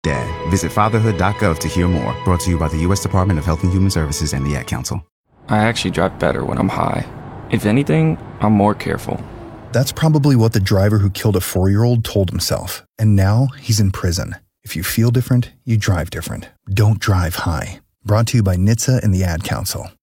Dad. Visit fatherhood.gov to hear more. Brought to you by the U.S. Department of Health and Human Services and the Ad Council. I actually drive better when I'm high. If anything, I'm more careful. That's probably what the driver who killed a 4-year-old told himself. And now he's in prison. If you feel different, you drive different. Don't drive high. Brought to you by NHTSA and the Ad Council.